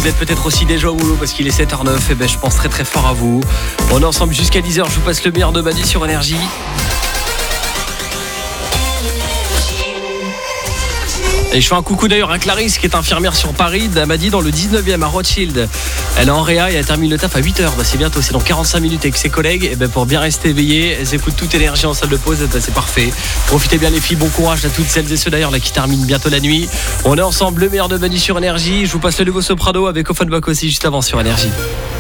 vous êtes peut-être aussi déjà au boulot parce qu'il est 7h09. Et ben je pense très très fort à vous. On est ensemble jusqu'à 10h. Je vous passe le meilleur de Manu sur Énergie. Et je fais un coucou d'ailleurs à Clarisse qui est infirmière sur Paris, m'a dit dans le 19e à Rothschild. Elle est en réa et elle termine le taf à 8h. C'est bientôt, c'est dans 45 minutes avec ses collègues. Et pour bien rester éveillés, elles écoutent toute Énergie en salle de pause. C'est parfait. Profitez bien les filles, bon courage à toutes celles et ceux d'ailleurs là qui terminent bientôt la nuit. On est ensemble, le meilleur de Manu sur Énergie. Je vous passe le nouveau Soprano avec Offenbach aussi juste avant sur Énergie.